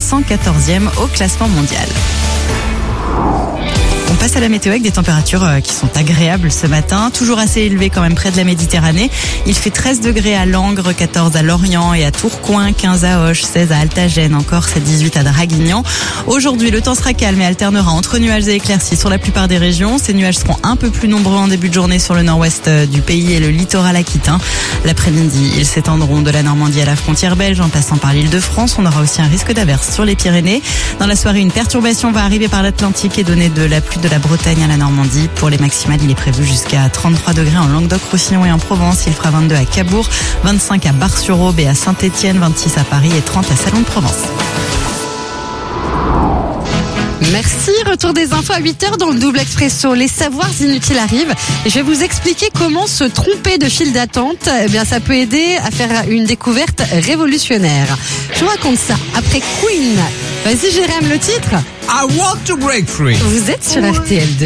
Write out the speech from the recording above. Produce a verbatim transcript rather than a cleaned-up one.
cent quatorzième au classement mondial. On passe à la météo avec des températures qui sont agréables ce matin, toujours assez élevées quand même près de la Méditerranée. Il fait treize degrés à Langres, quatorze à Lorient et à Tourcoing, quinze à Auch, seize à Altagène, encore c'est dix-huit à Draguignan. Aujourd'hui, le temps sera calme et alternera entre nuages et éclaircies sur la plupart des régions. Ces nuages seront un peu plus nombreux en début de journée sur le nord-ouest du pays et le littoral aquitain. L'après-midi, ils s'étendront de la Normandie à la frontière belge en passant par l'Île-de-France. On aura aussi un risque d'averse sur les Pyrénées. Dans la soirée, une perturbation va arriver par l'Atlantique et donner de la pluie de la Bretagne à la Normandie. Pour les maximales, il est prévu jusqu'à trente-trois degrés en Languedoc-Roussillon et en Provence. Il fera vingt-deux à Cabourg, vingt-cinq à Bar-sur-Aube et à Saint-Étienne, vingt-six à Paris et trente à Salon-de-Provence. Merci, retour des infos à huit heures dans le double expresso. Les savoirs inutiles arrivent et je vais vous expliquer comment se tromper de file d'attente. Eh bien, ça peut aider à faire une découverte révolutionnaire. Je vous raconte ça après Queen. Vas-y, Jérém, le titre. I want to break free. Vous êtes sur R T L deux.